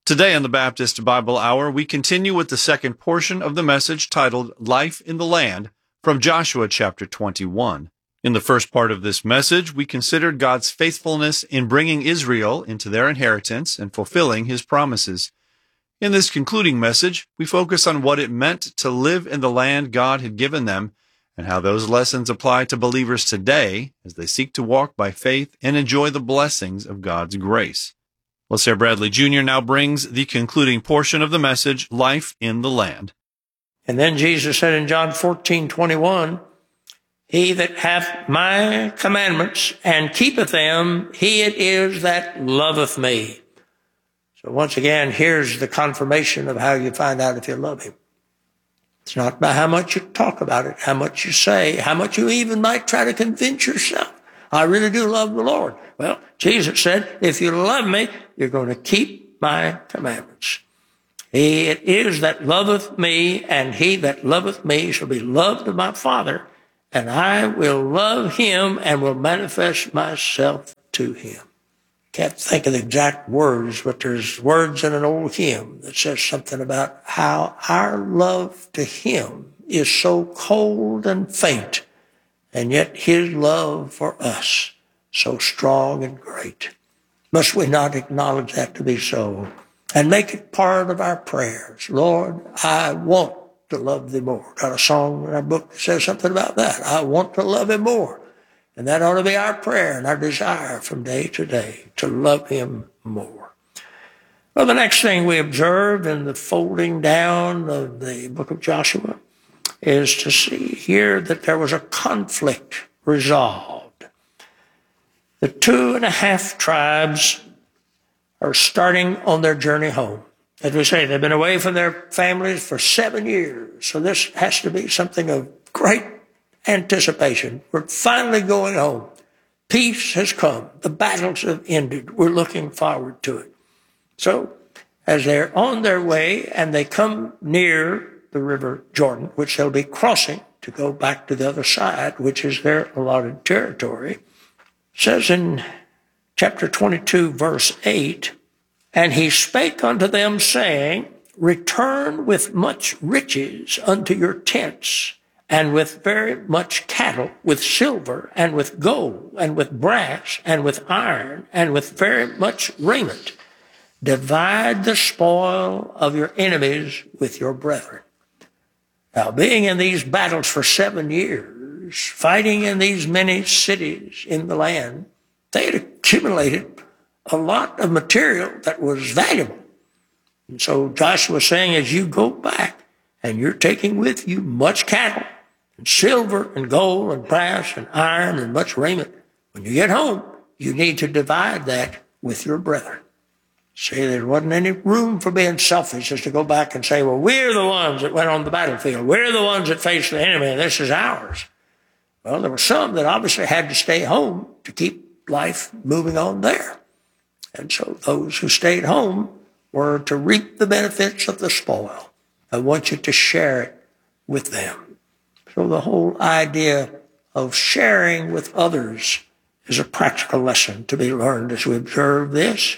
Today on the Baptist Bible Hour, we continue with the second portion of the message titled Life in the Land from Joshua chapter 21. In the first part of this message, we considered God's faithfulness in bringing Israel into their inheritance and fulfilling His promises. In this concluding message, we focus on what it meant to live in the land God had given them and how those lessons apply to believers today as they seek to walk by faith and enjoy the blessings of God's grace. LaSalle Bradley Jr. now brings the concluding portion of the message, Life in the Land. And then Jesus said in John 14:21, "He that hath my commandments and keepeth them, he it is that loveth me." So once again, here's the confirmation of how you find out if you love Him. It's not by how much you talk about it, how much you say, how much you even might try to convince yourself. I really do love the Lord. Well, Jesus said, if you love me, you're going to keep my commandments. He it is that loveth me, and he that loveth me shall be loved of my Father, and I will love him and will manifest myself to him. Can't think of the exact words, but there's words in an old hymn that says something about how our love to him is so cold and faint, and yet his love for us so strong and great. Must we not acknowledge that to be so and make it part of our prayers? Lord, I want to love thee more. Got a song in our book that says something about that. I want to love him more. And that ought to be our prayer and our desire from day to day, to love him more. Well, the next thing we observe in the folding down of the book of Joshua is to see here that there was a conflict resolved. The 2.5 tribes are starting on their journey home. As we say, they've been away from their families for 7 years. So this has to be something of great anticipation. We're finally going home. Peace has come. The battles have ended. We're looking forward to it. So as they're on their way and they come near the river Jordan, which they'll be crossing to go back to the other side, which is their allotted territory, it says in chapter 22, verse 8, "And he spake unto them, saying, Return with much riches unto your tents, and with very much cattle, with silver, and with gold, and with brass, and with iron, and with very much raiment. Divide the spoil of your enemies with your brethren." Now, being in these battles for 7 years, fighting in these many cities in the land, they had accumulated a lot of material that was valuable. And so Joshua was saying, as you go back, and you're taking with you much cattle, and silver, and gold, and brass, and iron, and much raiment, when you get home, you need to divide that with your brethren. See, there wasn't any room for being selfish as to go back and say, well, we're the ones that went on the battlefield. We're the ones that faced the enemy, and this is ours. Well, there were some that obviously had to stay home to keep life moving on there. And so those who stayed home were to reap the benefits of the spoil. I want you to share it with them. So the whole idea of sharing with others is a practical lesson to be learned as we observe this.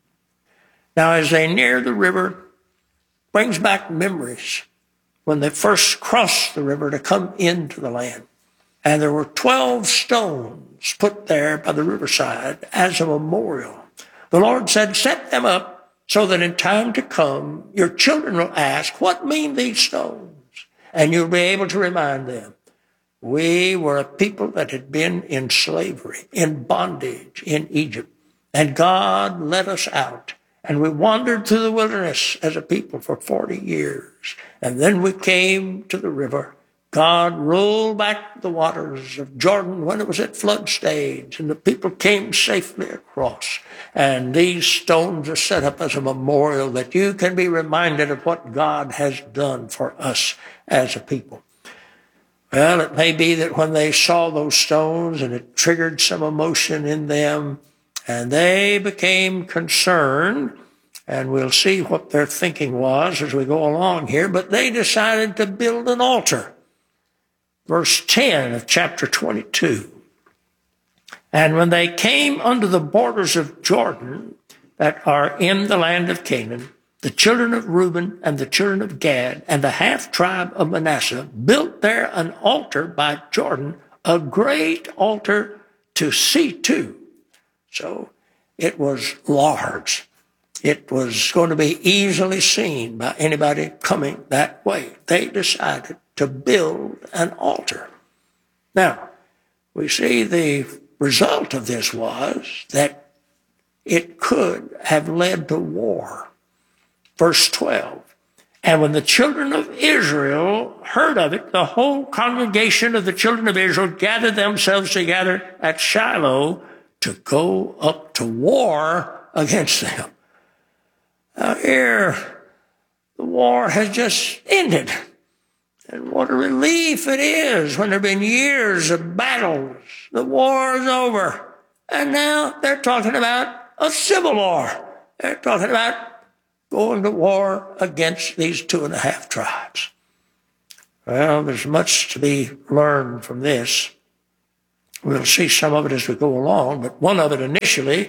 Now, as they near the river, brings back memories when they first crossed the river to come into the land. And there were 12 stones put there by the riverside as a memorial. The Lord said, set them up so that in time to come, your children will ask, what mean these stones? And you'll be able to remind them. We were a people that had been in slavery, in bondage in Egypt. And God led us out. And we wandered through the wilderness as a people for 40 years. And then we came to the river. God rolled back the waters of Jordan when it was at flood stage, and the people came safely across. And these stones are set up as a memorial that you can be reminded of what God has done for us as a people. Well, it may be that when they saw those stones and it triggered some emotion in them, and they became concerned, and we'll see what their thinking was as we go along here, but they decided to build an altar. Verse 10 of chapter 22. And when they came unto the borders of Jordan that are in the land of Canaan, the children of Reuben and the children of Gad and the half tribe of Manasseh built there an altar by Jordan, a great altar to see to. So it was large. It was going to be easily seen by anybody coming that way. They decided to build an altar. Now, we see the result of this was that it could have led to war. Verse 12, and when the children of Israel heard of it, the whole congregation of the children of Israel gathered themselves together at Shiloh to go up to war against them. Now here, the war has just ended. And what a relief it is when there have been years of battles. The war is over. And now they're talking about a civil war. They're talking about going to war against these 2.5 tribes. Well, there's much to be learned from this. We'll see some of it as we go along, but one of it initially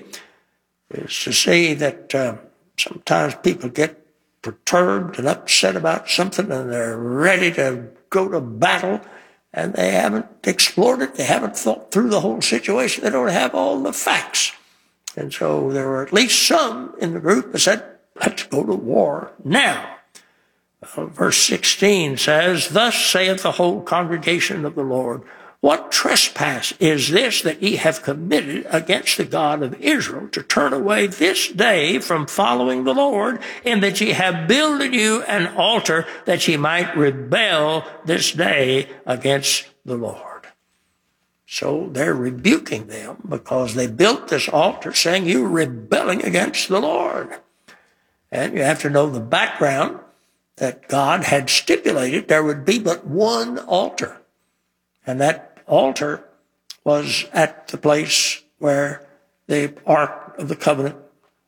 is to see that sometimes people get perturbed and upset about something and they're ready to go to battle and they haven't explored it. They haven't thought through the whole situation. They don't have all the facts. And so there were at least some in the group that said, let's go to war now. Well, verse 16 says, thus saith the whole congregation of the Lord, what trespass is this that ye have committed against the God of Israel to turn away this day from following the Lord, in that ye have builded you an altar that ye might rebel this day against the Lord? So they're rebuking them because they built this altar saying you're rebelling against the Lord. And you have to know the background that God had stipulated there would be but one altar. And that altar was at the place where the Ark of the Covenant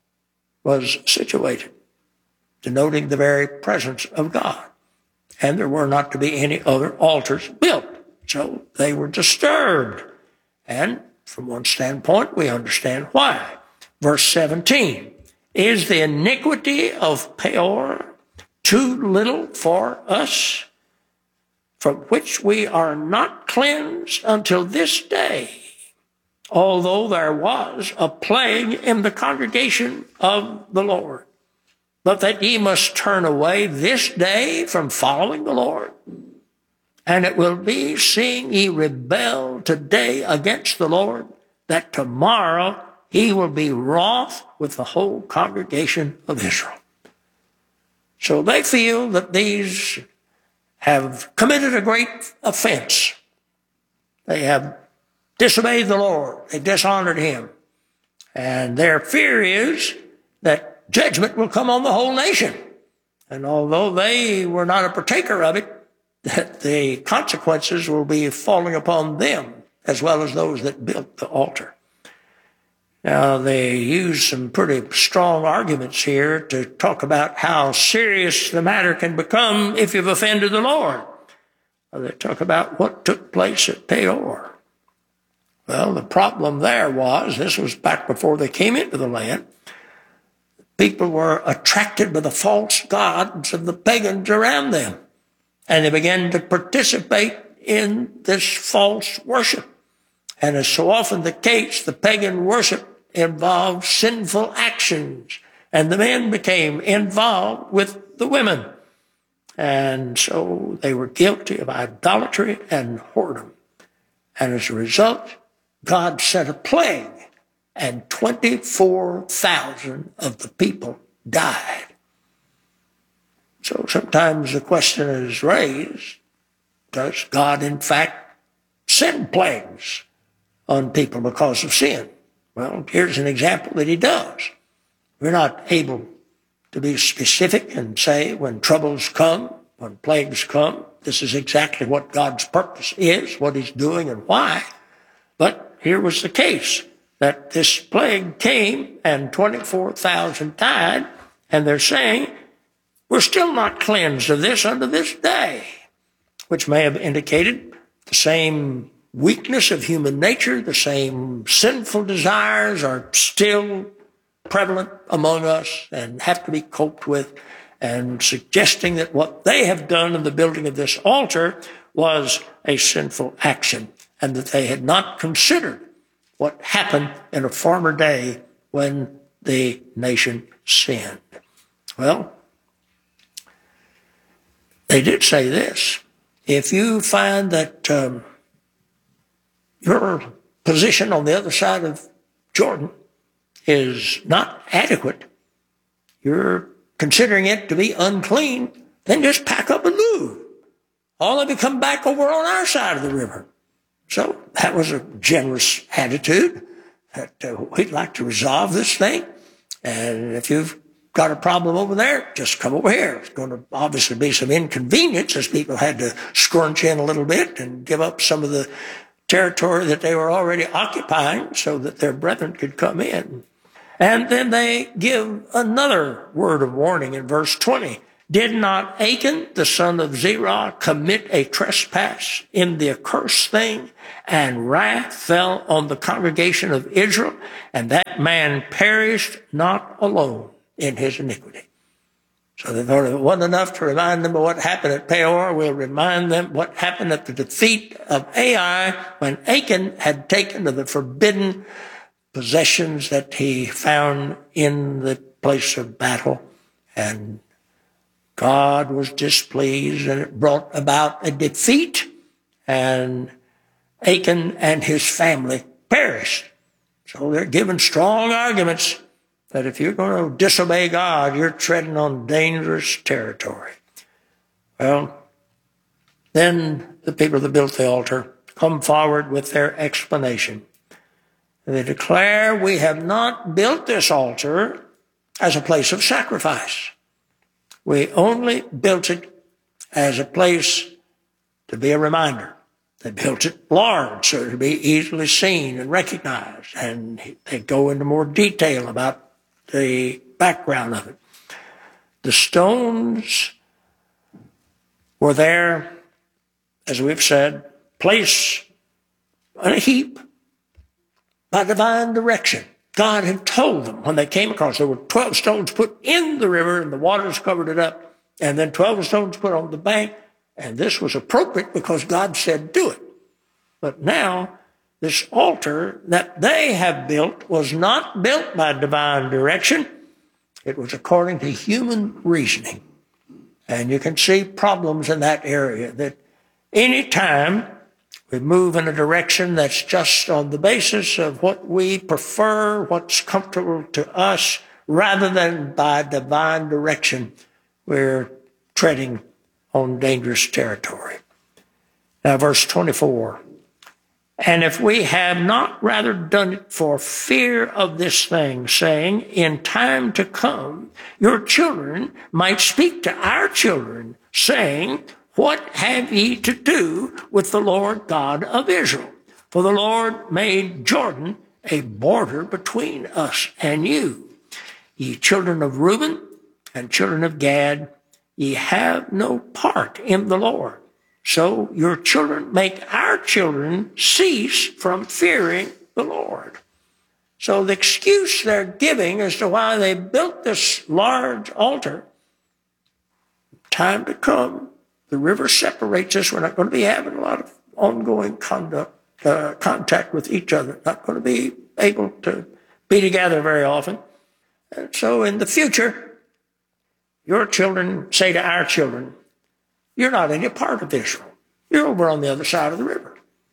was situated, denoting the very presence of God. And there were not to be any other altars built. So they were disturbed. And from one standpoint, we understand why. Verse 17, is the iniquity of Peor too little for us, from which we are not cleansed until this day, although there was a plague in the congregation of the Lord? But that ye must turn away this day from following the Lord. And it will be, seeing ye rebel today against the Lord, that tomorrow he will be wroth with the whole congregation of Israel. So they feel that these have committed a great offense. They have disobeyed the Lord. They dishonored him. And their fear is that judgment will come on the whole nation. And although they were not a partaker of it, that the consequences will be falling upon them as well as those that built the altar. Now, they use some pretty strong arguments here to talk about how serious the matter can become if you've offended the Lord. They talk about what took place at Peor. Well, the problem there was, this was back before they came into the land, people were attracted by the false gods of the pagans around them. And they began to participate in this false worship. And as so often the case, the pagan worship involved sinful actions, and the men became involved with the women. And so they were guilty of idolatry and whoredom. And as a result, God sent a plague, and 24,000 of the people died. So sometimes the question is raised, does God in fact send plagues on people because of sin? Well, here's an example that he does. We're not able to be specific and say when troubles come, when plagues come, this is exactly what God's purpose is, what he's doing and why. But here was the case, that this plague came and 24,000 died, and they're saying, we're still not cleansed of this unto this day, which may have indicated the same weakness of human nature, the same sinful desires are still prevalent among us and have to be coped with, and suggesting that what they have done in the building of this altar was a sinful action, and that they had not considered what happened in a former day when the nation sinned. Well, they did say this: if you find that your position on the other side of Jordan is not adequate, you're considering it to be unclean, then just pack up and move. All of you come back over on our side of the river. So that was a generous attitude that we'd like to resolve this thing. And if you've got a problem over there, just come over here. It's going to obviously be some inconvenience, as people had to scrunch in a little bit and give up some of the territory that they were already occupying so that their brethren could come in. And then they give another word of warning in verse 20. Did not Achan, the son of Zerah, commit a trespass in the accursed thing, and wrath fell on the congregation of Israel, and that man perished not alone in his iniquity? So they thought it wasn't enough to remind them of what happened at Peor. We'll remind them what happened at the defeat of Ai, when Achan had taken to the forbidden possessions that he found in the place of battle, and God was displeased, and it brought about a defeat, and Achan and his family perished. So they're giving strong arguments that if you're going to disobey God, you're treading on dangerous territory. Well, then the people that built the altar come forward with their explanation. They declare, we have not built this altar as a place of sacrifice. We only built it as a place to be a reminder. They built it large so it would be easily seen and recognized. And they go into more detail about the background of it. The stones were there, as we've said, placed on a heap by divine direction. God had told them when they came across, there were 12 stones put in the river and the waters covered it up, and then 12 stones put on the bank, and this was appropriate because God said do it. But now, this altar that they have built was not built by divine direction. It was according to human reasoning. And you can see problems in that area, that any time we move in a direction that's just on the basis of what we prefer, what's comfortable to us, rather than by divine direction, we're treading on dangerous territory. Now, verse 24. And if we have not rather done it for fear of this thing, saying, in time to come, your children might speak to our children, saying, what have ye to do with the Lord God of Israel? For the Lord made Jordan a border between us and you. Ye children of Reuben and children of Gad, ye have no part in the Lord. So your children make our children cease from fearing the Lord. So the excuse they're giving as to why they built this large altar, time to come, the river separates us. We're not going to be having a lot of ongoing contact with each other. Not going to be able to be together very often. And so in the future, your children say to our children, you're not any part of Israel. You're over on the other side of the river.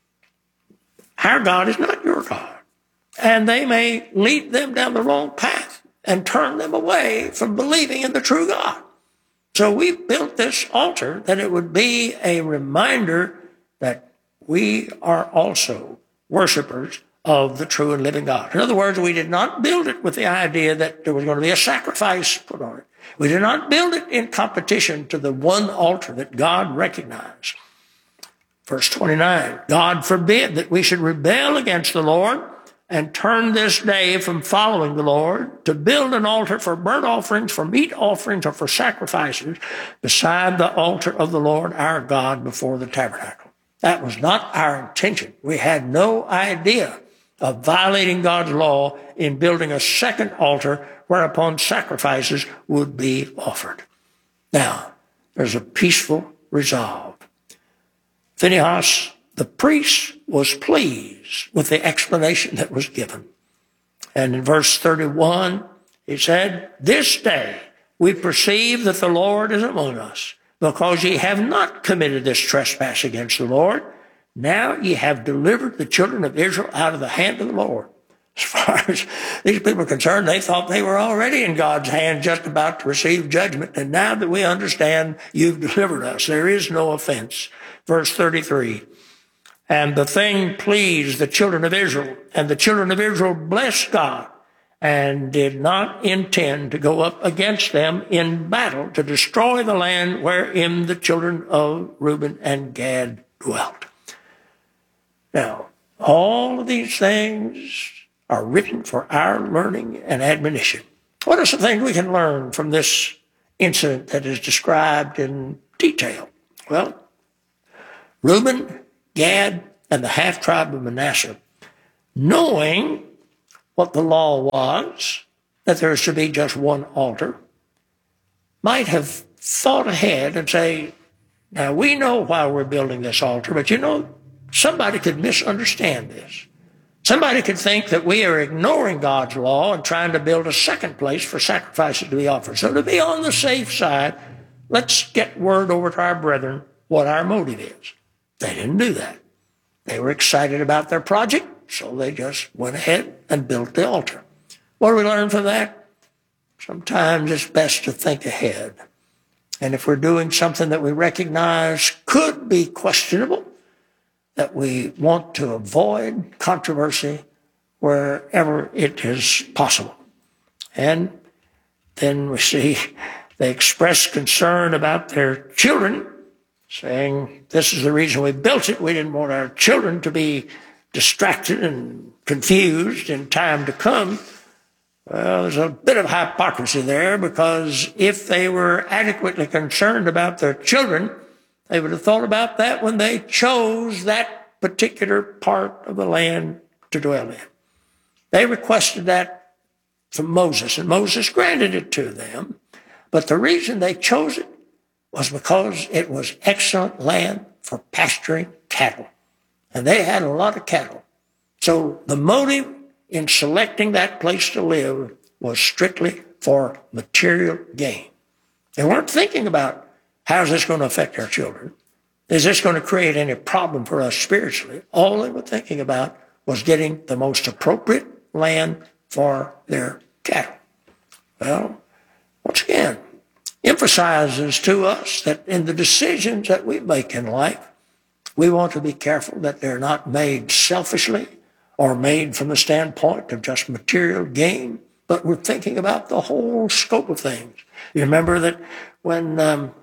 Our God is not your God. And they may lead them down the wrong path and turn them away from believing in the true God. So we built this altar that it would be a reminder that we are also worshipers of the true and living God. In other words, we did not build it with the idea that there was going to be a sacrifice put on it. We did not build it in competition to the one altar that God recognized. Verse 29, God forbid that we should rebel against the Lord and turn this day from following the Lord to build an altar for burnt offerings, for meat offerings, or for sacrifices beside the altar of the Lord our God before the tabernacle. That was not our intention. We had no idea of violating God's law in building a second altar whereupon sacrifices would be offered. Now, there's a peaceful resolve. Phinehas, the priest, was pleased with the explanation that was given. And in verse 31, he said, "This day we perceive that the Lord is among us, because ye have not committed this trespass against the Lord. Now ye have delivered the children of Israel out of the hand of the Lord." As far as these people are concerned, they thought they were already in God's hand, just about to receive judgment. And now that we understand you've delivered us, there is no offense. Verse 33, "And the thing pleased the children of Israel, and the children of Israel blessed God, and did not intend to go up against them in battle to destroy the land wherein the children of Reuben and Gad dwelt." Now, all of these things are written for our learning and admonition. What are some things we can learn from this incident that is described in detail? Well, Reuben, Gad, and the half-tribe of Manasseh, knowing what the law was, that there is to be just one altar, might have thought ahead and say, now we know why we're building this altar, but somebody could misunderstand this. Somebody could think that we are ignoring God's law and trying to build a second place for sacrifices to be offered. So to be on the safe side, let's get word over to our brethren what our motive is. They didn't do that. They were excited about their project, so they just went ahead and built the altar. What do we learn from that? Sometimes it's best to think ahead. And if we're doing something that we recognize could be questionable, that we want to avoid controversy wherever it is possible. And then we see they express concern about their children, saying, this is the reason we built it. We didn't want our children to be distracted and confused in time to come. Well, there's a bit of hypocrisy there, because if they were adequately concerned about their children, they would have thought about that when they chose that particular part of the land to dwell in. They requested that from Moses, and Moses granted it to them. But the reason they chose it was because it was excellent land for pasturing cattle. And they had a lot of cattle. So the motive in selecting that place to live was strictly for material gain. They weren't thinking about, how's this going to affect our children? Is this going to create any problem for us spiritually? All they were thinking about was getting the most appropriate land for their cattle. Well, once again, emphasizes to us that in the decisions that we make in life, we want to be careful that they're not made selfishly or made from the standpoint of just material gain, but we're thinking about the whole scope of things. You remember that when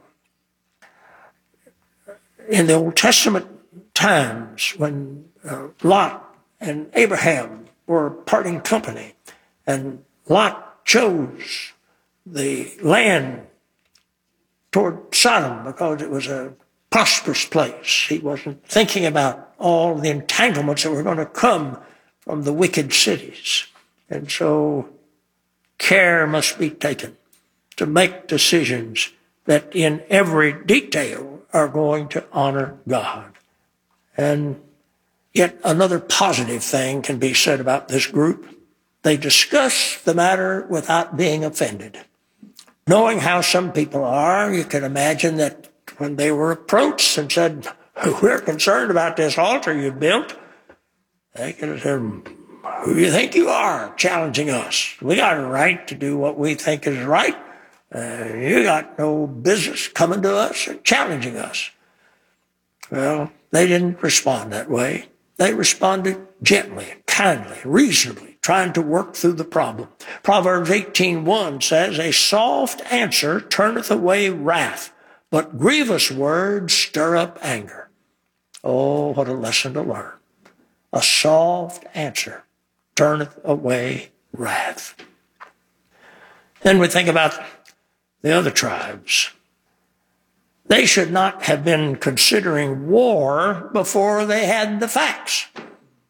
in the Old Testament times, when Lot and Abraham were parting company, and Lot chose the land toward Sodom because it was a prosperous place. He wasn't thinking about all the entanglements that were going to come from the wicked cities. And so care must be taken to make decisions that in every detail are going to honor God. And yet another positive thing can be said about this group. They discuss the matter without being offended. Knowing how some people are, you can imagine that when they were approached and said, we're concerned about this altar you built, they could have said, who do you think you are challenging us? We got a right to do what we think is right. You got no business coming to us and challenging us. Well, they didn't respond that way. They responded gently, kindly, reasonably, trying to work through the problem. Proverbs 18:1 says, a soft answer turneth away wrath, but grievous words stir up anger. Oh, what a lesson to learn. A soft answer turneth away wrath. Then we think about the other tribes. They should not have been considering war before they had the facts.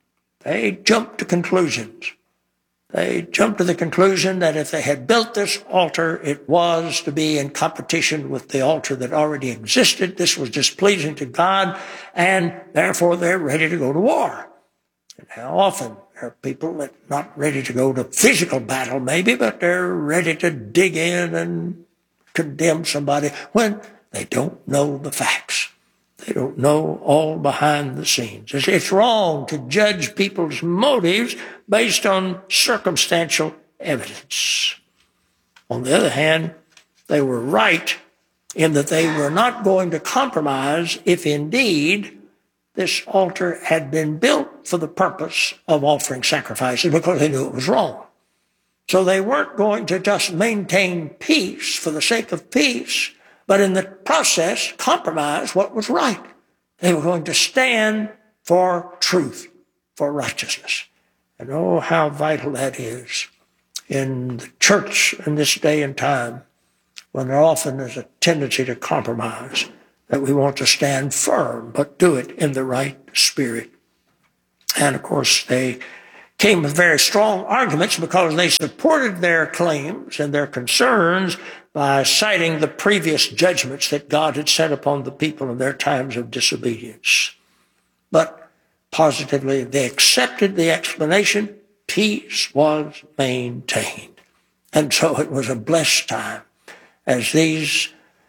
They jumped to conclusions. They jumped to the conclusion that if they had built this altar, it was to be in competition with the altar that already existed. This was displeasing to God, and therefore they're ready to go to war. And how often are people that are not ready to go to physical battle, maybe, but they're ready to dig in and condemn somebody when they don't know the facts. They don't know all behind the scenes. It's wrong to judge people's motives based on circumstantial evidence. On the other hand, they were right in that they were not going to compromise if indeed this altar had been built for the purpose of offering sacrifices, because they knew it was wrong. So they weren't going to just maintain peace for the sake of peace, but in the process compromise what was right. They were going to stand for truth, for righteousness. And oh, how vital that is in the church in this day and time, when there often is a tendency to compromise, that we want to stand firm, but do it in the right spirit. And of course, they came with very strong arguments because they supported their claims and their concerns by citing the previous judgments that God had sent upon the people in their times of disobedience. But positively, they accepted the explanation. Peace was maintained. And so it was a blessed time as these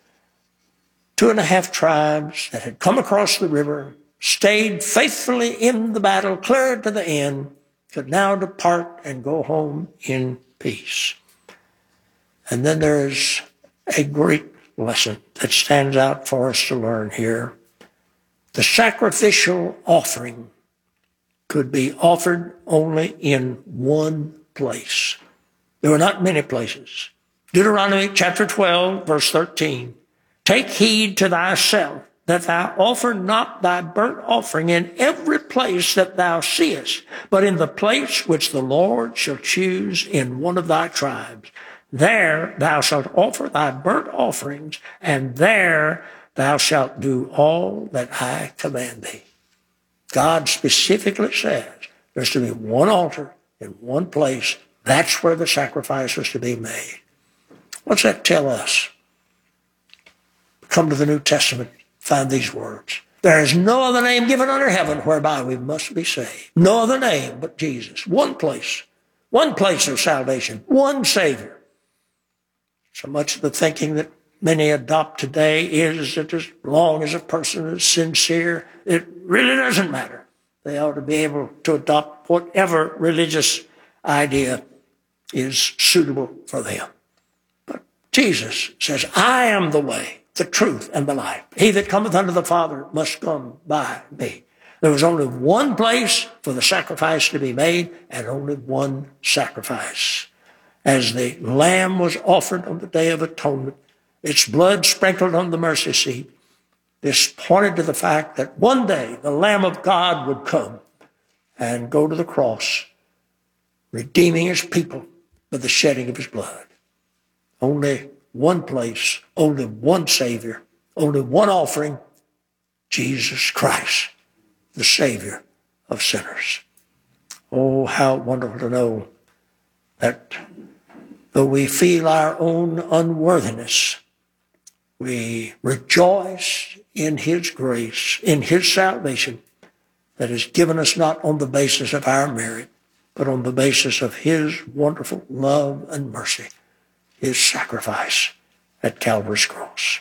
2.5 tribes that had come across the river, stayed faithfully in the battle, clear to the end, could now depart and go home in peace. And then there's a great lesson that stands out for us to learn here. The sacrificial offering could be offered only in one place. There were not many places. Deuteronomy chapter 12, verse 13. Take heed to thyself that thou offer not thy burnt offering in every place that thou seest, but in the place which the Lord shall choose in one of thy tribes. There thou shalt offer thy burnt offerings, and there thou shalt do all that I command thee. God specifically says there's to be one altar in one place. That's where the sacrifice is to be made. What's that tell us? Come to the New Testament, find these words. There is no other name given under heaven whereby we must be saved. No other name but Jesus. One place of salvation, one Savior. So much of the thinking that many adopt today is that as long as a person is sincere, it really doesn't matter. They ought to be able to adopt whatever religious idea is suitable for them. But Jesus says, I am the way, the truth, and the life. He that cometh unto the Father must come by me. There was only one place for the sacrifice to be made, and only one sacrifice. As the lamb was offered on the Day of Atonement, its blood sprinkled on the mercy seat, this pointed to the fact that one day the Lamb of God would come and go to the cross, redeeming his people by the shedding of his blood. Only one place, only one Savior, only one offering, Jesus Christ, the Savior of sinners. Oh, how wonderful to know that though we feel our own unworthiness, we rejoice in his grace, in his salvation that is given us not on the basis of our merit, but on the basis of his wonderful love and mercy, his sacrifice at Calvary's cross.